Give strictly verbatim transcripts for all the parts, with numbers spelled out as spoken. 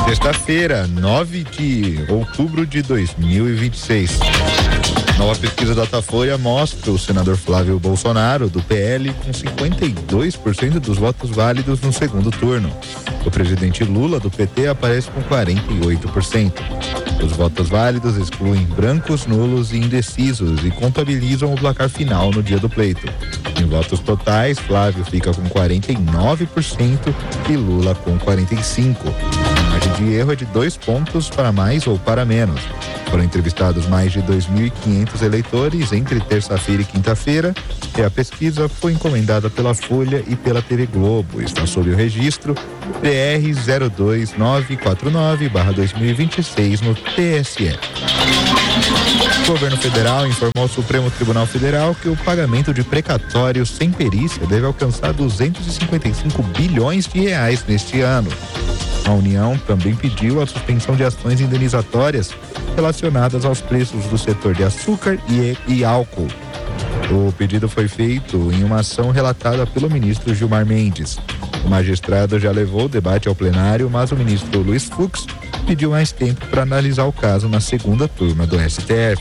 Sexta-feira, nove de outubro de dois mil e vinte e seis. Nova pesquisa da Datafolha mostra o senador Flávio Bolsonaro, do P L, com cinquenta e dois por cento dos votos válidos no segundo turno. O presidente Lula, do P T, aparece com quarenta e oito por cento. Os votos válidos excluem brancos, nulos e indecisos e contabilizam o placar final no dia do pleito. Em votos totais, Flávio fica com quarenta e nove por cento e Lula com quarenta e cinco por cento. A margem de erro é de dois pontos para mais ou para menos. Foram entrevistados mais de dois mil e quinhentos eleitores entre terça-feira e quinta-feira e a pesquisa foi encomendada pela Folha e pela T V Globo. Está sob o registro P R zero dois nove quatro nove barra dois mil e vinte e seis no T S E. O governo federal informou ao Supremo Tribunal Federal que o pagamento de precatórios sem perícia deve alcançar duzentos e cinquenta e cinco bilhões de reais neste ano. A União também pediu a suspensão de ações indenizatórias relacionadas aos preços do setor de açúcar e, e álcool. O pedido foi feito em uma ação relatada pelo ministro Gilmar Mendes. O magistrado já levou o debate ao plenário, mas o ministro Luiz Fux pediu mais tempo para analisar o caso na segunda turma do S T F.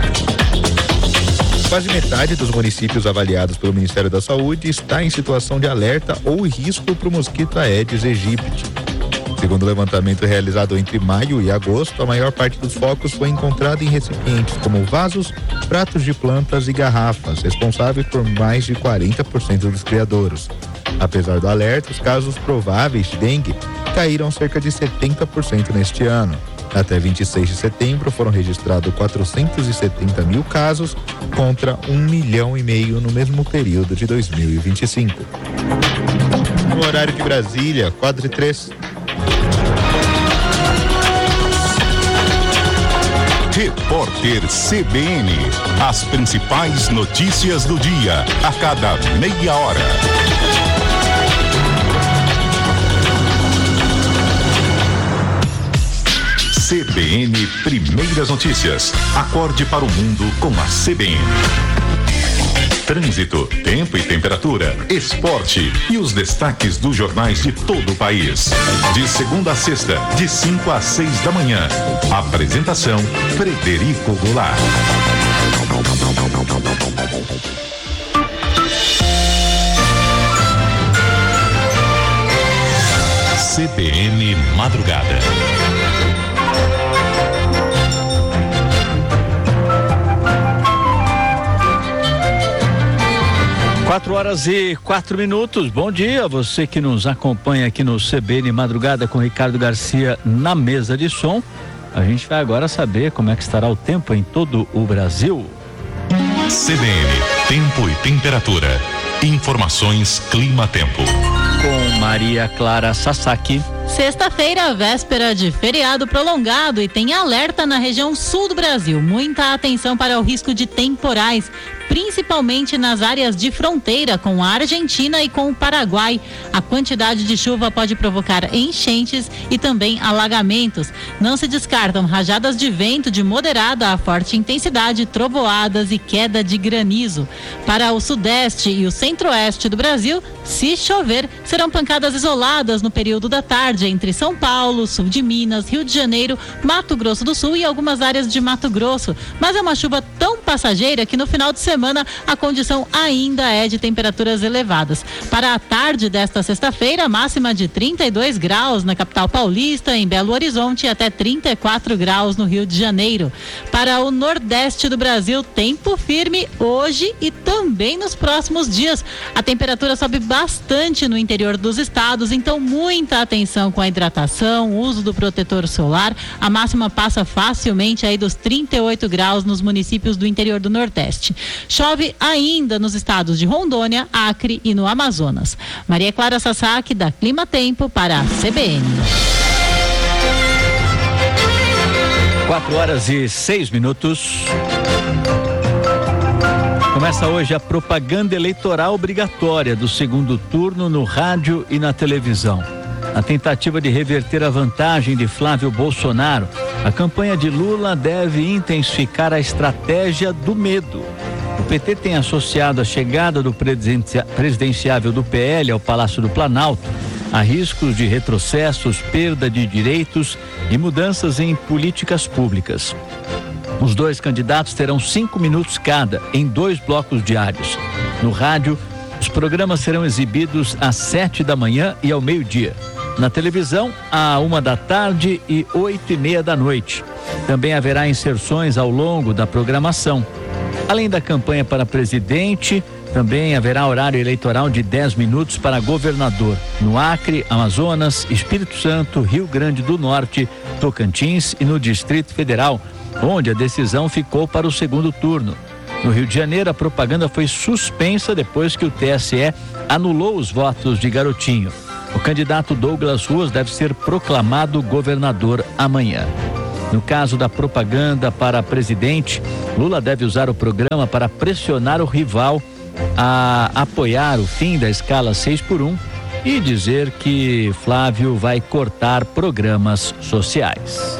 Quase metade dos municípios avaliados pelo Ministério da Saúde está em situação de alerta ou risco para o mosquito Aedes aegypti. Segundo o levantamento realizado entre maio e agosto, a maior parte dos focos foi encontrada em recipientes como vasos, pratos de plantas e garrafas, responsáveis por mais de quarenta por cento dos criadouros. Apesar do alerta, os casos prováveis de dengue caíram cerca de setenta por cento neste ano. Até vinte e seis de setembro foram registrados quatrocentos e setenta mil casos contra um milhão e meio no mesmo período de dois mil e vinte e cinco. No horário de Brasília, quatro e três. Repórter C B N. As principais notícias do dia, a cada meia hora. C B N Primeiras Notícias. Acorde para o mundo com a C B N. Trânsito, tempo e temperatura, esporte e os destaques dos jornais de todo o país. De segunda a sexta, de cinco às seis da manhã. Apresentação, Frederico Goulart. C B N Madrugada. Quatro horas e quatro minutos. Bom dia, você que nos acompanha aqui no C B N Madrugada com Ricardo Garcia na mesa de som. A gente vai agora saber como é que estará o tempo em todo o Brasil. C B N, tempo e temperatura. Informações Clima-Tempo. Com Maria Clara Sasaki. Sexta-feira, véspera de feriado prolongado e tem alerta na região sul do Brasil. Muita atenção para o risco de temporais, principalmente nas áreas de fronteira com a Argentina e com o Paraguai. A quantidade de chuva pode provocar enchentes e também alagamentos. Não se descartam rajadas de vento de moderada a forte intensidade, trovoadas e queda de granizo. Para o sudeste e o centro-oeste do Brasil, se chover, serão pancadas isoladas no período da tarde entre São Paulo, sul de Minas, Rio de Janeiro, Mato Grosso do Sul e algumas áreas de Mato Grosso. Mas é uma chuva tão passageira que no final de semana a condição ainda é de temperaturas elevadas. Para a tarde desta sexta-feira, máxima de trinta e dois graus na capital paulista, em Belo Horizonte, e até trinta e quatro graus no Rio de Janeiro. Para o nordeste do Brasil, tempo firme hoje e também nos próximos dias. A temperatura sobe bastante no interior dos estados, então muita atenção com a hidratação, uso do protetor solar. A máxima passa facilmente aí dos trinta e oito graus nos municípios do interior do Nordeste. Chove ainda nos estados de Rondônia, Acre e no Amazonas. Maria Clara Sasaki, da Clima Tempo, para a C B N. Quatro horas e seis minutos. Começa hoje a propaganda eleitoral obrigatória do segundo turno no rádio e na televisão. Na tentativa de reverter a vantagem de Flávio Bolsonaro, a campanha de Lula deve intensificar a estratégia do medo. O P T tem associado a chegada do presidenciável do P L ao Palácio do Planalto Há riscos de retrocessos, perda de direitos e mudanças em políticas públicas. Os dois candidatos terão cinco minutos cada, em dois blocos diários. No rádio, os programas serão exibidos às sete da manhã e ao meio-dia. Na televisão, à uma da tarde e oito e meia da noite. Também haverá inserções ao longo da programação. Além da campanha para presidente, também haverá horário eleitoral de dez minutos para governador no Acre, Amazonas, Espírito Santo, Rio Grande do Norte, Tocantins e no Distrito Federal, onde a decisão ficou para o segundo turno. No Rio de Janeiro, a propaganda foi suspensa depois que o T S E anulou os votos de Garotinho. O candidato Douglas Ruas deve ser proclamado governador amanhã. No caso da propaganda para presidente, Lula deve usar o programa para pressionar o rival a apoiar o fim da escala seis por um e dizer que Flávio vai cortar programas sociais.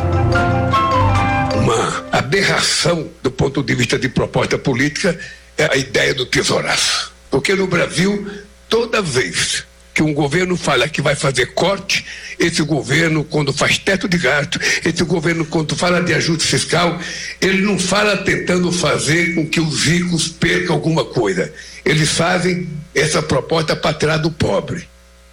Uma aberração do ponto de vista de proposta política é a ideia do tesouraço. Porque no Brasil, toda vez que um governo fala que vai fazer corte, esse governo, quando faz teto de gasto, esse governo, quando fala de ajuste fiscal, ele não fala tentando fazer com que os ricos percam alguma coisa. Eles fazem essa proposta para tirar do pobre.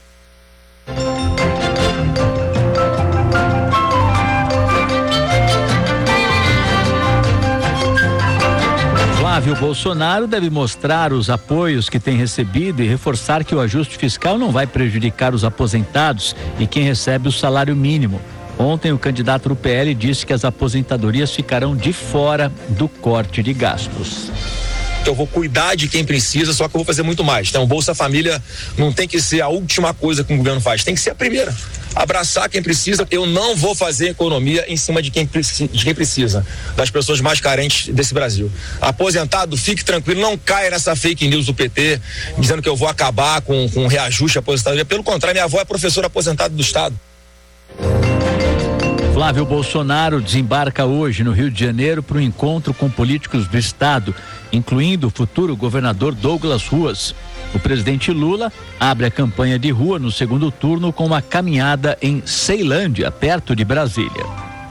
Flávio Bolsonaro deve mostrar os apoios que tem recebido e reforçar que o ajuste fiscal não vai prejudicar os aposentados e quem recebe o salário mínimo. Ontem, o candidato do P L disse que as aposentadorias ficarão de fora do corte de gastos. Eu vou cuidar de quem precisa, só que eu vou fazer muito mais. Então, o Bolsa Família não tem que ser a última coisa que o governo faz, tem que ser a primeira. Abraçar quem precisa. Eu não vou fazer economia em cima de quem, de quem precisa, das pessoas mais carentes desse Brasil. Aposentado, fique tranquilo, não caia nessa fake news do P T, dizendo que eu vou acabar com, com reajuste à aposentadoria. Pelo contrário, minha avó é professora aposentada do Estado. Flávio Bolsonaro desembarca hoje no Rio de Janeiro para um encontro com políticos do estado, incluindo o futuro governador Douglas Ruas. O presidente Lula abre a campanha de rua no segundo turno com uma caminhada em Ceilândia, perto de Brasília.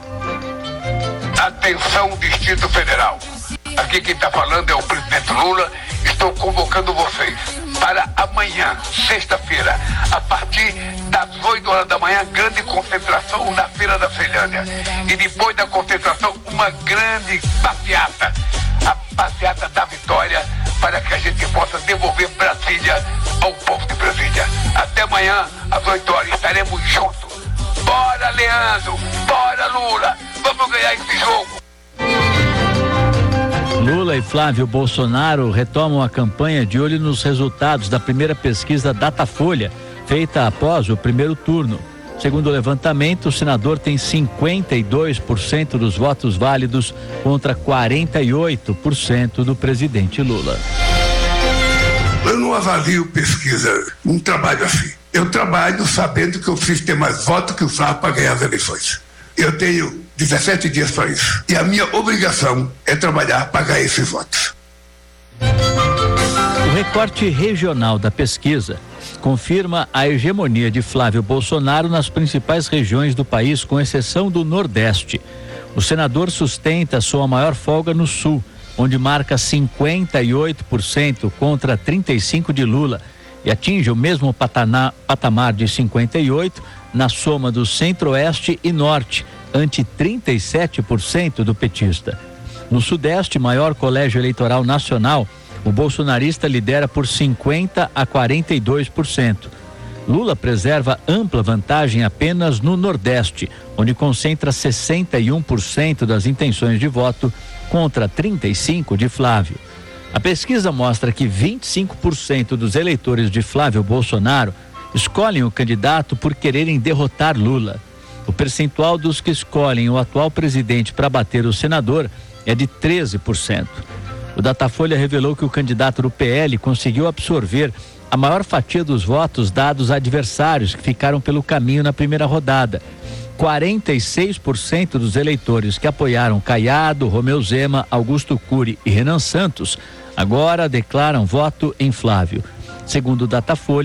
Atenção, Distrito Federal. Aqui quem está falando é o presidente Lula. Estou convocando vocês para amanhã, sexta-feira, a partir das oito horas da manhã, grande concentração na Feira da Ceilândia. E depois da concentração, uma grande passeata, a passeata da vitória, para que a gente possa devolver Brasília ao povo de Brasília. Até amanhã, às oito horas, estaremos juntos. Bora, Leandro! Bora, Lula! Vamos ganhar esse jogo! Lula e Flávio Bolsonaro retomam a campanha de olho nos resultados da primeira pesquisa Datafolha, feita após o primeiro turno. Segundo o levantamento, o senador tem cinquenta e dois por cento dos votos válidos contra quarenta e oito por cento do presidente Lula. Eu não avalio pesquisa, não trabalho assim. Eu trabalho sabendo que eu preciso ter mais votos que o Flávio para ganhar as eleições. Eu tenho dezessete dias para isso. E a minha obrigação é trabalhar para ganhar esses votos. O recorte regional da pesquisa confirma a hegemonia de Flávio Bolsonaro nas principais regiões do país, com exceção do Nordeste. O senador sustenta sua maior folga no Sul, onde marca cinquenta e oito por cento contra trinta e cinco por cento de Lula, e atinge o mesmo patana, patamar de cinquenta e oito por cento na soma do Centro-Oeste e Norte, ante trinta e sete por cento do petista. No Sudeste, maior colégio eleitoral nacional, o bolsonarista lidera por cinquenta a quarenta e dois por cento. Lula preserva ampla vantagem apenas no Nordeste, onde concentra sessenta e um por cento das intenções de voto contra trinta e cinco por cento de Flávio. A pesquisa mostra que vinte e cinco por cento dos eleitores de Flávio Bolsonaro escolhem o candidato por quererem derrotar Lula. O percentual dos que escolhem o atual presidente para bater o senador é de treze por cento. O Datafolha revelou que o candidato do P L conseguiu absorver a maior fatia dos votos dados a adversários que ficaram pelo caminho na primeira rodada. quarenta e seis por cento dos eleitores que apoiaram Caiado, Romeu Zema, Augusto Cury e Renan Santos agora declaram voto em Flávio. Segundo o Datafolha,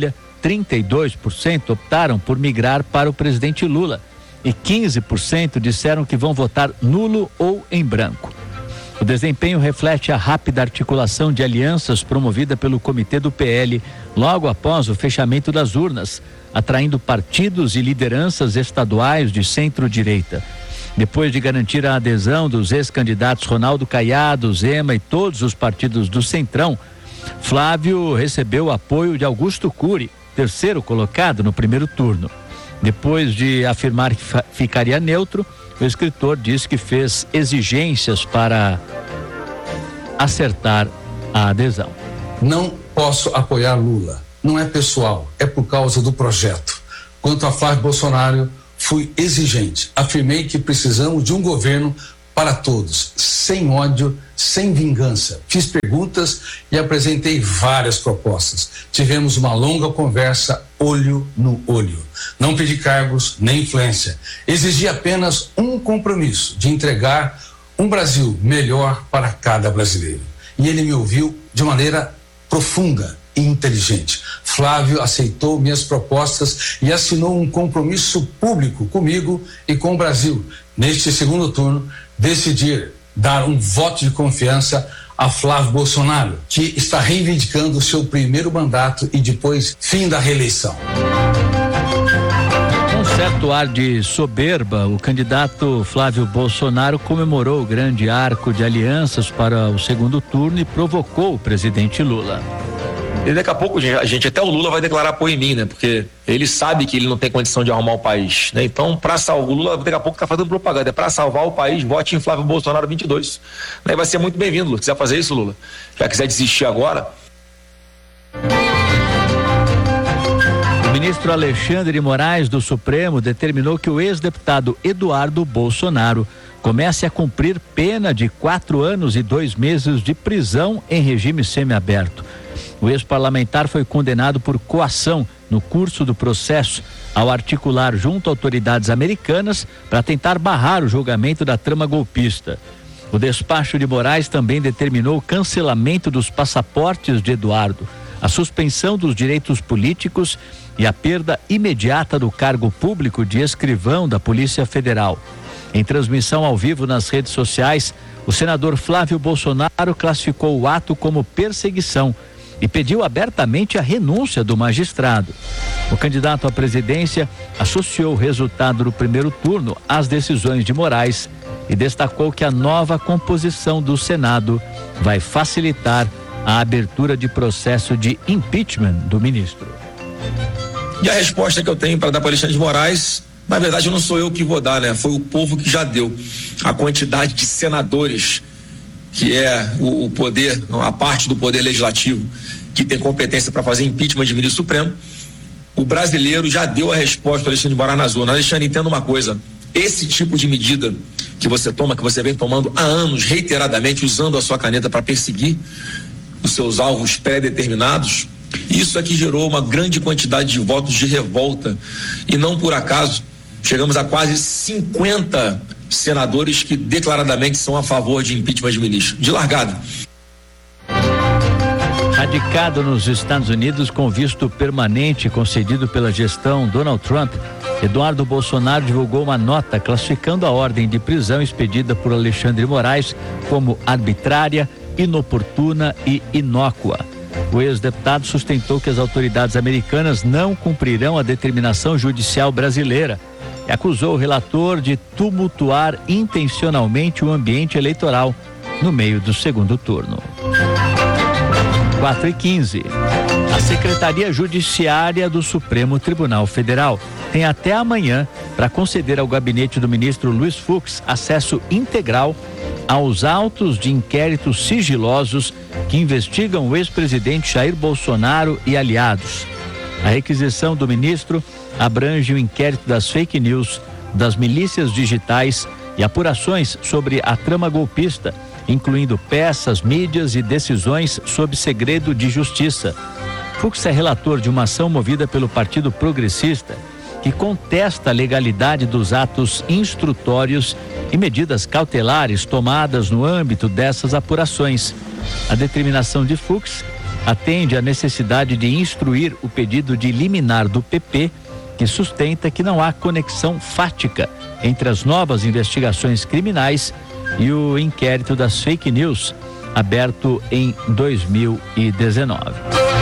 trinta e dois por cento optaram por migrar para o presidente Lula e quinze por cento disseram que vão votar nulo ou em branco. O desempenho reflete a rápida articulação de alianças promovida pelo comitê do P L logo após o fechamento das urnas, atraindo partidos e lideranças estaduais de centro-direita. Depois de garantir a adesão dos ex-candidatos Ronaldo Caiado, Zema e todos os partidos do Centrão, Flávio recebeu o apoio de Augusto Cury, terceiro colocado no primeiro turno. Depois de afirmar que ficaria neutro, o escritor disse que fez exigências para acertar a adesão. Não posso apoiar Lula. Não é pessoal, é por causa do projeto. Quanto a Flávio Bolsonaro, fui exigente. Afirmei que precisamos de um governo para todos, sem ódio, sem vingança. Fiz perguntas e apresentei várias propostas. Tivemos uma longa conversa, olho no olho. Não pedi cargos nem influência. Exigi apenas um compromisso de entregar um Brasil melhor para cada brasileiro. E ele me ouviu de maneira profunda e inteligente. Flávio aceitou minhas propostas e assinou um compromisso público comigo e com o Brasil. Neste segundo turno, decidir dar um voto de confiança a Flávio Bolsonaro, que está reivindicando o seu primeiro mandato e depois fim da reeleição. Com certo ar de soberba, o candidato Flávio Bolsonaro comemorou o grande arco de alianças para o segundo turno e provocou o presidente Lula. E daqui a pouco, a gente, até o Lula vai declarar apoio em mim, né? Porque ele sabe que ele não tem condição de arrumar o país, né? Então, para salvar, o Lula daqui a pouco tá fazendo propaganda, é para salvar o país, vote em Flávio Bolsonaro vinte e dois. Né? Vai ser muito bem-vindo, Lula. Se quiser fazer isso, Lula, já quiser desistir agora. O ministro Alexandre de Moraes do Supremo determinou que o ex-deputado Eduardo Bolsonaro comece a cumprir pena de quatro anos e dois meses de prisão em regime semiaberto. O ex-parlamentar foi condenado por coação no curso do processo ao articular junto a autoridades americanas para tentar barrar o julgamento da trama golpista. O despacho de Moraes também determinou o cancelamento dos passaportes de Eduardo, a suspensão dos direitos políticos e a perda imediata do cargo público de escrivão da Polícia Federal. Em transmissão ao vivo nas redes sociais, o senador Flávio Bolsonaro classificou o ato como perseguição e pediu abertamente a renúncia do magistrado. O candidato à presidência associou o resultado do primeiro turno às decisões de Moraes e destacou que a nova composição do Senado vai facilitar a abertura de processo de impeachment do ministro. E a resposta que eu tenho para dar para Alexandre de Moraes, na verdade não sou eu que vou dar, né? Foi o povo que já deu. A quantidade de senadores, que é o, o poder, a parte do poder legislativo que tem competência para fazer impeachment de ministro supremo, o brasileiro já deu a resposta ao Alexandre de Moraes na zona. Alexandre, entenda uma coisa, esse tipo de medida que você toma, que você vem tomando há anos, reiteradamente, usando a sua caneta para perseguir os seus alvos pré-determinados, isso aqui gerou uma grande quantidade de votos de revolta e não por acaso chegamos a quase cinquenta senadores que declaradamente são a favor de impeachment de ministro, de largada. Radicado nos Estados Unidos com visto permanente concedido pela gestão Donald Trump, Eduardo Bolsonaro divulgou uma nota classificando a ordem de prisão expedida por Alexandre de Moraes como arbitrária, inoportuna e inócua. O ex-deputado sustentou que as autoridades americanas não cumprirão a determinação judicial brasileira e acusou o relator de tumultuar intencionalmente o ambiente eleitoral no meio do segundo turno. quatro e quinze. A Secretaria Judiciária do Supremo Tribunal Federal tem até amanhã para conceder ao gabinete do ministro Luiz Fux acesso integral aos autos de inquéritos sigilosos que investigam o ex-presidente Jair Bolsonaro e aliados. A requisição do ministro abrange o inquérito das fake news, das milícias digitais e apurações sobre a trama golpista, incluindo peças, mídias e decisões sob segredo de justiça. Fux é relator de uma ação movida pelo Partido Progressista, que contesta a legalidade dos atos instrutórios e medidas cautelares tomadas no âmbito dessas apurações. A determinação de Fux atende à necessidade de instruir o pedido de liminar do P P, que sustenta que não há conexão fática entre as novas investigações criminais e o inquérito das fake news, aberto em dois mil e dezenove.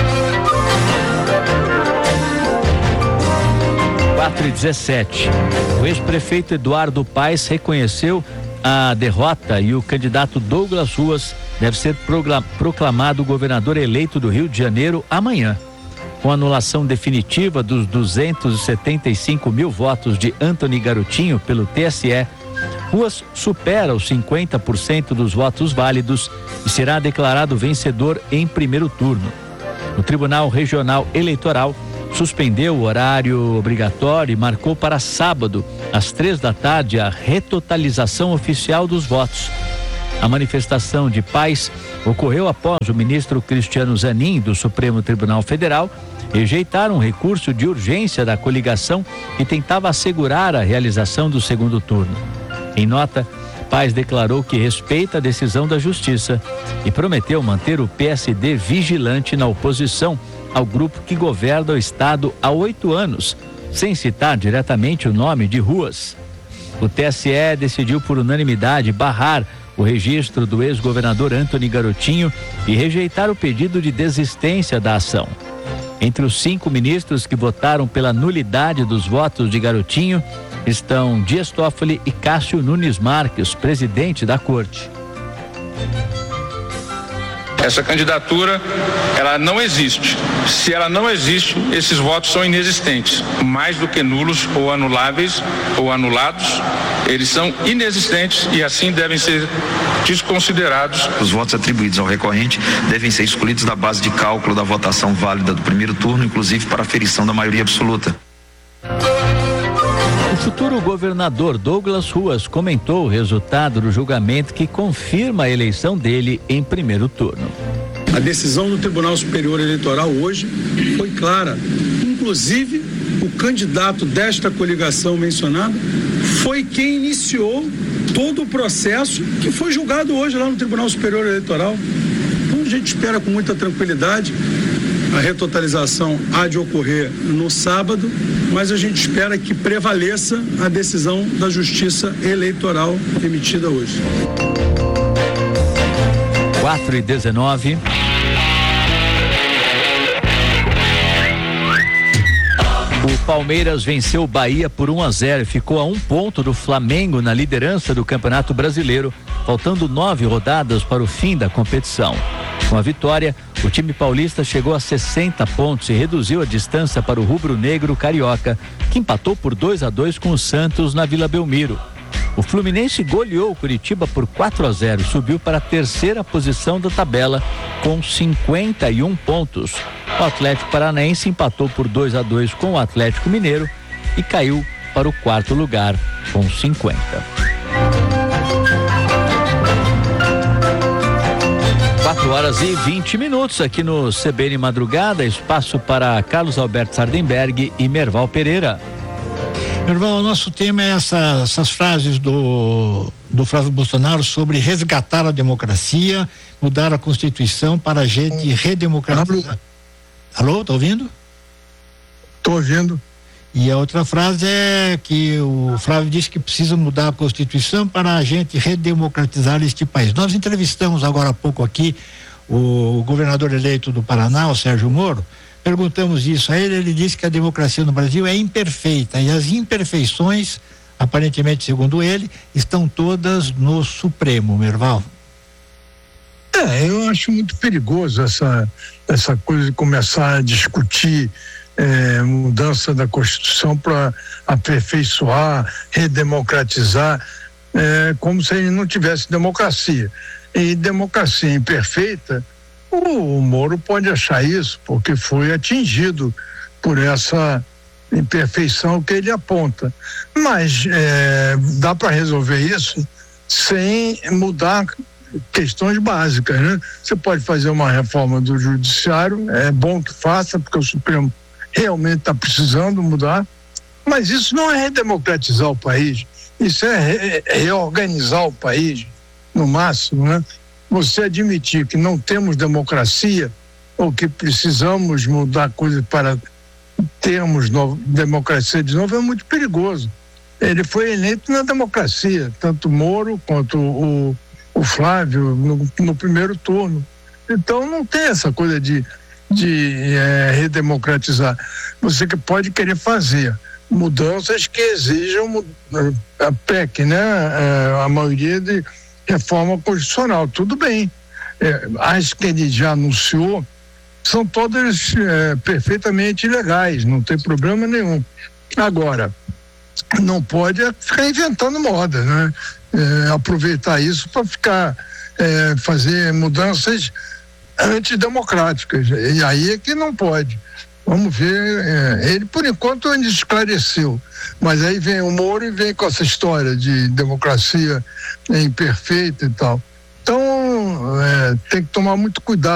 quatro e dezessete. O ex-prefeito Eduardo Paes reconheceu a derrota e o candidato Douglas Ruas deve ser proclamado governador eleito do Rio de Janeiro amanhã. Com a anulação definitiva dos duzentos e setenta e cinco mil votos de Antony Garotinho pelo T S E, Ruas supera os cinquenta por cento dos votos válidos e será declarado vencedor em primeiro turno. O Tribunal Regional Eleitoral suspendeu o horário obrigatório e marcou para sábado, às três da tarde, a retotalização oficial dos votos. A manifestação de Paes ocorreu após o ministro Cristiano Zanin, do Supremo Tribunal Federal, rejeitar um recurso de urgência da coligação que tentava assegurar a realização do segundo turno. Em nota, Paes declarou que respeita a decisão da Justiça e prometeu manter o P S D vigilante na oposição ao grupo que governa o estado há oito anos, sem citar diretamente o nome de Ruas. O T S E decidiu por unanimidade barrar o registro do ex-governador Antony Garotinho e rejeitar o pedido de desistência da ação. Entre os cinco ministros que votaram pela nulidade dos votos de Garotinho estão Dias Toffoli e Cássio Nunes Marques, presidente da corte. Essa candidatura, ela não existe. Se ela não existe, esses votos são inexistentes. Mais do que nulos ou anuláveis ou anulados, eles são inexistentes e assim devem ser desconsiderados. Os votos atribuídos ao recorrente devem ser excluídos da base de cálculo da votação válida do primeiro turno, inclusive para aferição da maioria absoluta. O futuro governador Douglas Ruas comentou o resultado do julgamento que confirma a eleição dele em primeiro turno. A decisão do Tribunal Superior Eleitoral hoje foi clara. Inclusive, o candidato desta coligação mencionada foi quem iniciou todo o processo que foi julgado hoje lá no Tribunal Superior Eleitoral. Então a gente espera com muita tranquilidade. A retotalização há de ocorrer no sábado, mas a gente espera que prevaleça a decisão da Justiça Eleitoral emitida hoje. quatro e dezenove. O Palmeiras venceu o Bahia por um a zero e ficou a um ponto do Flamengo na liderança do Campeonato Brasileiro, faltando nove rodadas para o fim da competição. Com a vitória, o time paulista chegou a sessenta pontos e reduziu a distância para o rubro-negro carioca, que empatou por dois a dois com o Santos na Vila Belmiro. O Fluminense goleou o Curitiba por quatro a zero e subiu para a terceira posição da tabela com cinquenta e um pontos. O Atlético Paranaense empatou por dois a dois com o Atlético Mineiro e caiu para o quarto lugar com cinquenta. quatro horas e vinte minutos aqui no C B N Madrugada, espaço para Carlos Alberto Sardenberg e Merval Pereira. Merval, o nosso tema é essa, essas frases do, do Flávio Bolsonaro sobre resgatar a democracia, mudar a Constituição para a gente redemocratizar. Alô, tá ouvindo? Tô ouvindo. E a outra frase é que o Flávio disse que precisa mudar a Constituição para a gente redemocratizar este país. Nós entrevistamos agora há pouco aqui o governador eleito do Paraná, o Sérgio Moro. Perguntamos isso a ele, ele disse que a democracia no Brasil é imperfeita e as imperfeições, aparentemente segundo ele, estão todas no Supremo, Merval. É, eu acho muito perigoso essa, essa coisa de começar a discutir É, mudança da Constituição para aperfeiçoar, redemocratizar, é, como se ele não tivesse democracia. E democracia imperfeita, o, o Moro pode achar isso, porque foi atingido por essa imperfeição que ele aponta. Mas é, dá para resolver isso sem mudar questões básicas, né? Você pode fazer uma reforma do judiciário, é bom que faça, porque o Supremo realmente está precisando mudar, mas isso não é redemocratizar o país, isso é re- reorganizar o país, no máximo, né? Você admitir que não temos democracia ou que precisamos mudar coisas para termos novo, democracia de novo, é muito perigoso. Ele foi eleito na democracia, tanto Moro quanto o, o Flávio no, no primeiro turno. Então não tem essa coisa de, de é, redemocratizar. Você que pode querer fazer mudanças que exijam a P E C, né? É, a maioria de reforma constitucional, tudo bem. É, as que ele já anunciou são todas é, perfeitamente legais, não tem problema nenhum. Agora, não pode ficar inventando moda, né? É, aproveitar isso para ficar é, fazer mudanças antidemocráticas. E aí é que não pode. Vamos ver. É, ele, por enquanto, ainda esclareceu. Mas aí vem o Moro e vem com essa história de democracia imperfeita e tal. Então, é, tem que tomar muito cuidado.